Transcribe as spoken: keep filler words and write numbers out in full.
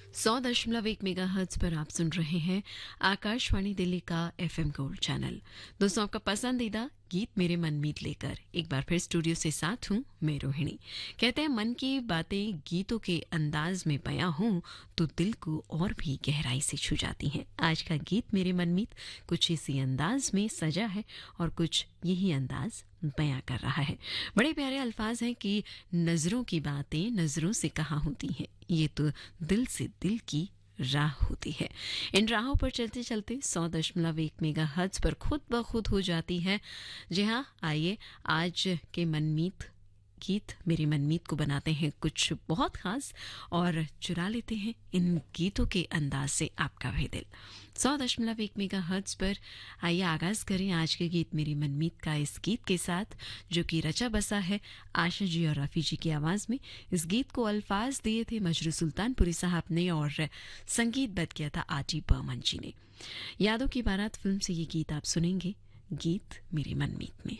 सौ दशमलव एक मेगा हर्ट्ज पर आप सुन रहे हैं आकाशवाणी दिल्ली का एफएम गोल्ड चैनल। दोस्तों, आपका पसंदीदा गीत मेरे मनमीत लेकर एक बार फिर स्टूडियो से साथ हूं मैं रोहिणी। कहते हैं मन की बातें गीतों के अंदाज में बयां हों तो दिल को और भी गहराई से छू जाती हैं। आज का गीत मेरे मनमीत कुछ इसी अंदाज में सजा है और कुछ यही अंदाज बयां कर रहा है। बड़े प्यारे अल्फाज हैं कि नजरों की बातें नजरों से कहाँ होती हैं, ये तो दिल से दिल की राह होती है। इन राहों पर चलते चलते सौ दशमलव एक मेगा हर्ट्ज पर खुद ब खुद हो जाती है। जी हाँ, आइए आज के मनमीत गीत मेरे मनमीत को बनाते हैं कुछ बहुत खास और चुरा लेते हैं इन गीतों के अंदाज से आपका भी दिल। सौ दशमलव एक मेगा हर्ट्ज पर आइए आगाज करें आज के गीत मेरी मनमीत का इस गीत के साथ, जो कि रचा बसा है आशा जी और रफी जी की आवाज में। इस गीत को अल्फाज दिए थे मजरू सुल्तानपुरी साहब ने और संगीतबद्ध किया था आजी बर्मन जी ने। यादों की बारात फिल्म से ये गीत आप सुनेंगे, गीत मेरी मनमीत में।